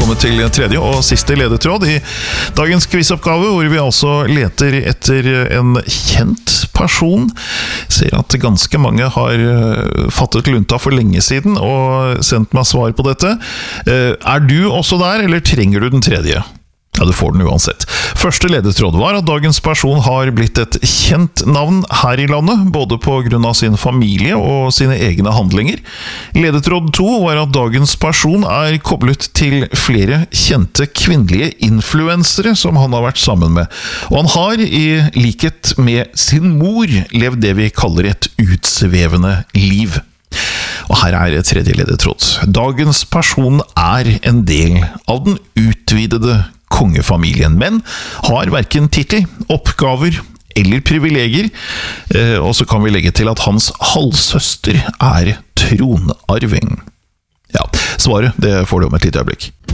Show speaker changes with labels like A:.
A: kommet til tredje og siste ledetråd i dagens quizoppgave, hvor vi altså leter etter en kjent person. Ser at ganske mange har fattet lunta for lenge siden og sendt meg svar på dette. Er du også der, eller trenger du den tredje? Ja, du får den uansett. Første ledetråd var at dagens person har blitt et kjent navn her i landet, både på grunn av sin familie og sine egne handlinger. Ledetråd 2 var at dagens person er koblet til flere kjente kvinnelige influensere som han har vært sammen med. Og han har, i likhet med sin mor, levd det vi kaller et utsvevende liv. Og her er tredje ledetråd. Dagens person er en del av den utvidede kongefamilien, men har hverken titel, oppgaver eller privilegier, og så kan vi legge til at hans halvsøster er tronarving. Ja, svaret det får du om et lite øyeblikk.